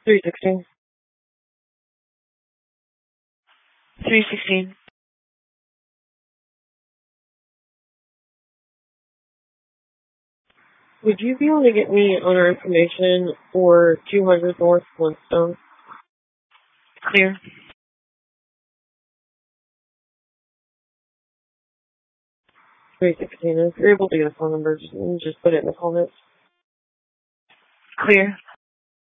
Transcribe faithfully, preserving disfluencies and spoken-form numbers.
three sixteen. three sixteen. Would you be able to get me owner information for two hundred North Flintstone? Clear. three sixteen. If you're able to get a phone number, just, just put it in the comments. Clear.